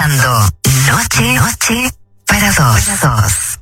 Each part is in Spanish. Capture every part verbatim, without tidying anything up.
escuchando Noche, Noche para dos. Para dos.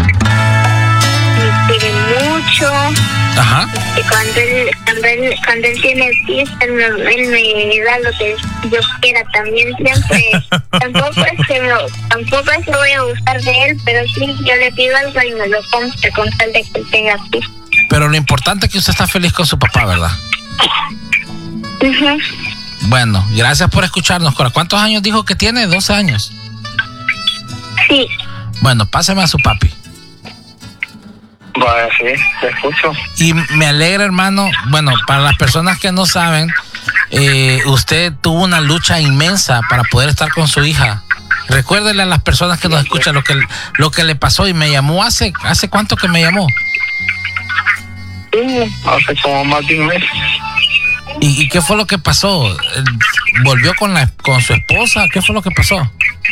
Me quiere mucho. Ajá. Y cuando él, cuando él, cuando él tiene fiesta, él me, él me da lo que yo quiera también. Siempre, tampoco es que me, tampoco es que voy a gustar de él, pero sí yo le pido algo y me lo compre con tal de que él tenga fiesta. Pero lo importante es que usted está feliz con su papá, ¿verdad? Uh-huh. Bueno, gracias por escucharnos. Cora. ¿Cuántos años dijo que tiene? doce años. Sí. Bueno, páseme a su papi. Vaya, sí, te escucho. Y me alegra, hermano. Bueno, para las personas que no saben, eh, usted tuvo una lucha inmensa para poder estar con su hija. Recuérdele a las personas que nos escuchan lo que, lo que le pasó. Y me llamó hace, ¿hace cuánto que me llamó? Sí, hace como más de un mes. ¿Y, y qué fue lo que pasó? ¿Volvió con, la, con su esposa? ¿Qué fue lo que pasó?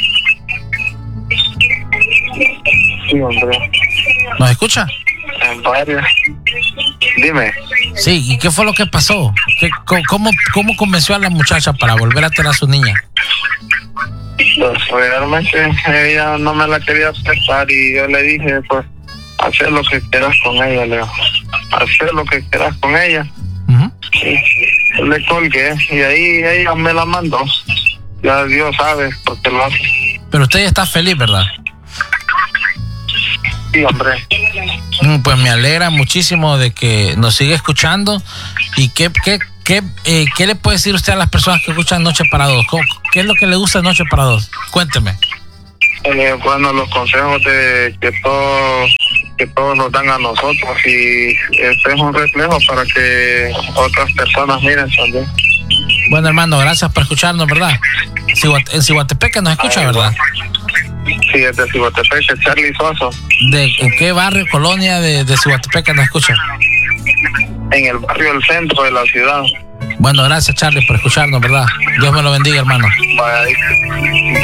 Sí, hombre. ¿Nos escucha? En varias. Dime. Sí, ¿y qué fue lo que pasó? ¿Qué, cómo, ¿Cómo convenció a la muchacha para volver a tener a su niña? Pues realmente ella no me la quería aceptar y yo le dije, pues, hacer lo que quieras con ella, Leo. Hacer lo que quieras con ella. Uh-huh. Y le colgué y ahí ella me la mandó. Ya Dios sabe por qué lo hace. Pero usted ya está feliz, ¿verdad? Sí, hombre. Pues me alegra muchísimo de que nos siga escuchando. ¿Y qué, qué, qué, eh, qué le puede decir usted a las personas que escuchan Noche para Dos? ¿Qué es lo que le gusta de Noche para Dos? Cuénteme. Eh, bueno, los consejos de que todos que todos nos dan a nosotros y este es un reflejo para que otras personas miren también. Bueno, hermano, gracias por escucharnos, ¿verdad? En Cihuatepeque nos escucha, ¿verdad? Sí, desde Cihuatepeque, Charlie Soso. ¿De en qué barrio, colonia de, de Cihuatepeque nos escucha? En el barrio del centro de la ciudad. Bueno, gracias, Charlie, por escucharnos, ¿verdad? Dios me lo bendiga, hermano. Bye.